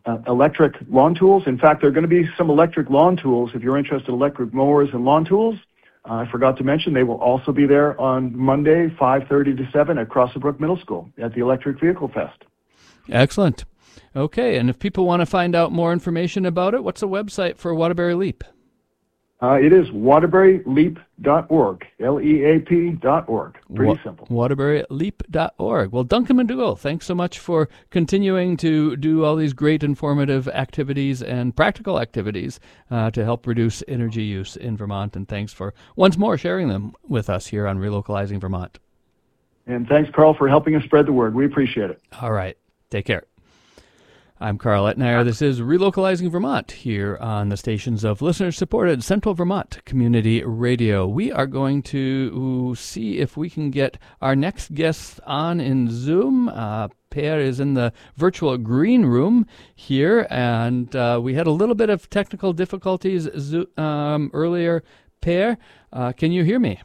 electric lawn tools. In fact, there are going to be some electric lawn tools if you're interested in electric mowers and lawn tools. I forgot to mention they will also be there on Monday, 5:30 to 7 at Crossbrook Middle School at the Electric Vehicle Fest. Excellent. Okay, and if people want to find out more information about it, what's the website for Waterbury Leap? It is waterburyleap.org, LEAP.org. Pretty simple. Waterburyleap.org. Well, Duncan McDougall, thanks so much for continuing to do all these great informative activities and practical activities to help reduce energy use in Vermont. And thanks for once more sharing them with us here on Relocalizing Vermont. And thanks, Carl, for helping us spread the word. We appreciate it. All right. Take care. I'm Carl Etnayer. This is Relocalizing Vermont here on the stations of listener-supported Central Vermont Community Radio. We are going to see if we can get our next guest on in Zoom. Per is in the virtual green room here, and we had a little bit of technical difficulties earlier. Per, can you hear me?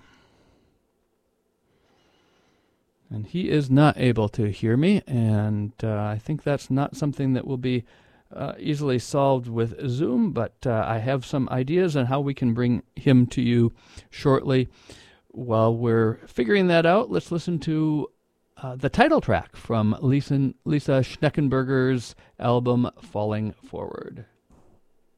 And he is not able to hear me, and I think that's not something that will be easily solved with Zoom, but I have some ideas on how we can bring him to you shortly. While we're figuring that out, let's listen to the title track from Lisa Schneckenberger's album, Falling Forward.